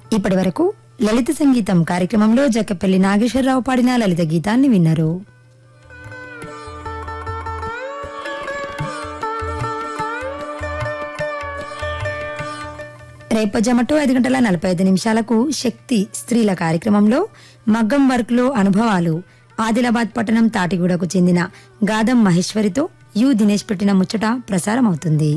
ఇప్పటి వరకు లలిత సంగీతం కార్యక్రమంలో జక్కపల్లి నాగేశ్వరరావు పాడిన లలిత గీతాన్ని విన్నారు. రేపు జమటు 5:45 శక్తి స్త్రీల కార్యక్రమంలో మగ్గం వర్క్ లో అనుభవాలు ఆదిలాబాద్ పట్టణం తాటిగూడకు చెందిన గాదం మహేశ్వరితో యు దినేష్ పెట్టిన ముచ్చట ప్రసారమవుతుంది.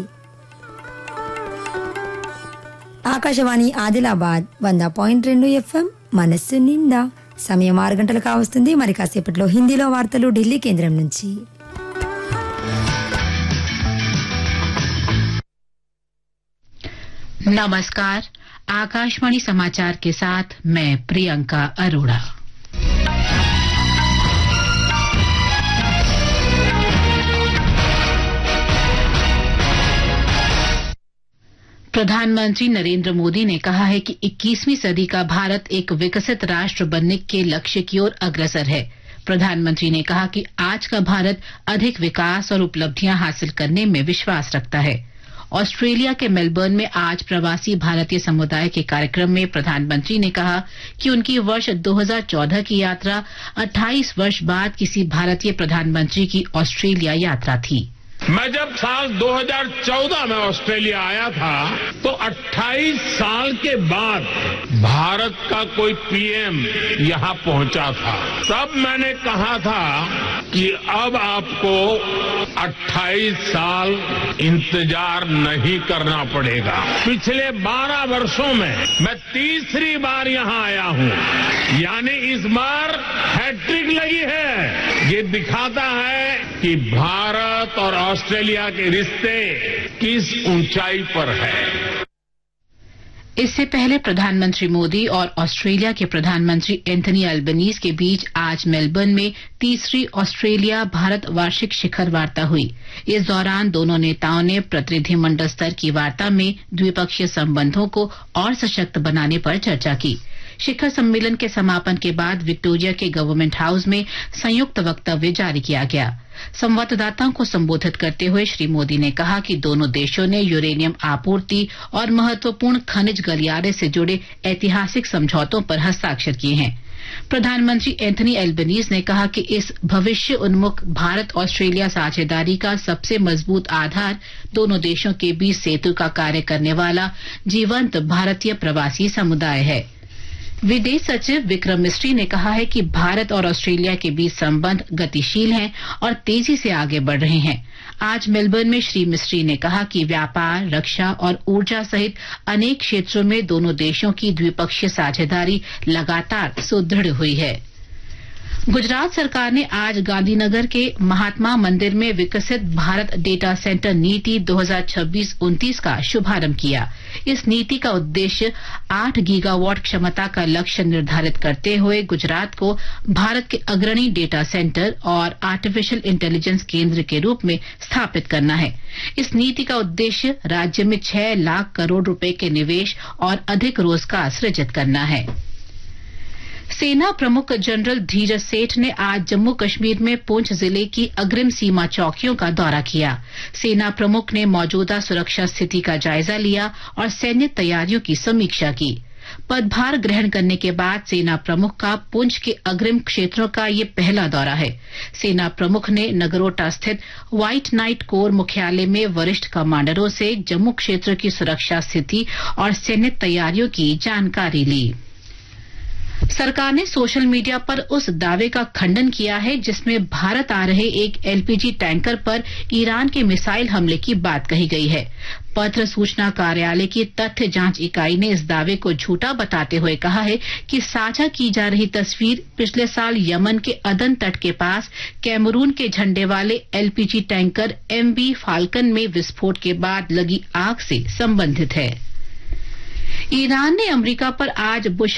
ఆకాశవాణి ఆదిలాబాద్ 100.2 FM మనస్సు నిండా. సమయం 6 గంటలు కావస్తుంది. మరి కాసేపట్లో హిందీలో వార్తలు ఢిల్లీ కేంద్రం నుంచి. नमस्कार, आकाशवाणी समाचार के साथ मैं प्रियंका अरोड़ा। प्रधानमंत्री नरेंद्र मोदी ने कहा है कि 21वीं सदी का भारत एक विकसित राष्ट्र बनने के लक्ष्य की ओर अग्रसर है। प्रधानमंत्री ने कहा कि आज का भारत अधिक विकास और उपलब्धियां हासिल करने में विश्वास रखता है। ऑस्ट्रेलिया के मेलबर्न में आज प्रवासी भारतीय समुदाय के कार्यक्रम में प्रधानमंत्री ने कहा कि उनकी वर्ष 2014 की यात्रा 28 वर्ष बाद किसी भारतीय प्रधानमंत्री की ऑस्ट्रेलिया यात्रा थी। मैं जब साल 2014 में ऑस्ट्रेलिया आया था तो 28 साल के बाद भारत का कोई पीएम यहां पहुंचा था। तब मैंने कहा था कि अब आपको 28 साल इंतजार नहीं करना पड़ेगा। पिछले 12 वर्षों में मैं तीसरी बार यहां आया हूं, यानी इस बार हैट्रिक लगी है। ये दिखाता है कि भारत और ऑस्ट्रेलिया के रिश्ते किस ऊंचाई पर है। इससे पहले प्रधानमंत्री मोदी और ऑस्ट्रेलिया के प्रधानमंत्री एंथनी अल्बनीज के बीच आज मेलबर्न में तीसरी ऑस्ट्रेलिया भारत वार्षिक शिखर वार्ता हुई। इस दौरान दोनों नेताओं ने प्रतिनिधिमंडल स्तर की वार्ता में द्विपक्षीय संबंधों को और सशक्त बनाने पर चर्चा की। शिखर सम्मेलन के समापन के बाद विक्टोरिया के गवर्नमेंट हाउस में संयुक्त वक्तव्य जारी किया गया। संवाददाताओं को संबोधित करते हुए श्री मोदी ने कहा कि दोनों देशों ने यूरेनियम आपूर्ति और महत्वपूर्ण खनिज गलियारे से जुड़े ऐतिहासिक समझौतों पर हस्ताक्षर किए हैं। प्रधानमंत्री एंथनी अल्बनीज ने कहा कि इस भविष्य उन्मुख भारत ऑस्ट्रेलिया साझेदारी का सबसे मजबूत आधार दोनों देशों के बीच सेतु का कार्य करने वाला जीवंत भारतीय प्रवासी समुदाय है। विदेश सचिव विक्रम मिस्री ने कहा है कि भारत और ऑस्ट्रेलिया के बीच संबंध गतिशील हैं और तेजी से आगे बढ़ रहे हैं। आज मेलबर्न में श्री मिस्री ने कहा कि व्यापार, रक्षा और ऊर्जा सहित अनेक क्षेत्रों में दोनों देशों की द्विपक्षीय साझेदारी लगातार सुदृढ़ हुई है। गुजरात सरकार ने आज गांधीनगर के महात्मा मंदिर में विकसित भारत डेटा सेंटर नीति 2026-29 का शुभारंभ किया। इस नीति का उद्देश्य 8 गीगावाट क्षमता का लक्ष्य निर्धारित करते हुए गुजरात को भारत के अग्रणी डेटा सेंटर और आर्टिफिशियल इंटेलिजेंस केंद्र के रूप में स्थापित करना है। इस नीति का उद्देश्य राज्य में 6 लाख करोड़ रुपए के निवेश और अधिक रोजगार सृजित करना है। सेना प्रमुख जनरल धीरज सेठ ने आज जम्मू कश्मीर में पुंछ जिले की अग्रिम सीमा चौकियों का दौरा किया। सेना प्रमुख ने मौजूदा सुरक्षा स्थिति का जायजा लिया और सैन्य तैयारियों की समीक्षा की। पदभार ग्रहण करने के बाद सेना प्रमुख का पुंछ के अग्रिम क्षेत्रों का ये पहला दौरा है। सेना प्रमुख ने नगरोटा स्थित व्हाइट नाइट कोर मुख्यालय में वरिष्ठ कमांडरों से जम्मू क्षेत्र की सुरक्षा स्थिति और सैन्य तैयारियों की जानकारी ली। सरकार ने सोशल मीडिया पर उस दावे का खंडन किया है जिसमें भारत आ रहे एक एलपीजी टैंकर पर ईरान के मिसाइल हमले की बात कही गई है। पत्र सूचना कार्यालय की तथ्य जांच इकाई ने इस दावे को झूठा बताते हुए कहा है कि साझा की जा रही तस्वीर पिछले साल यमन के अदन तट के पास कैमरून के झंडे वाले एलपीजी टैंकर MV फाल्कन में विस्फोट के बाद लगी आग से संबंधित है। ईरान ने अमेरिका पर आज बुश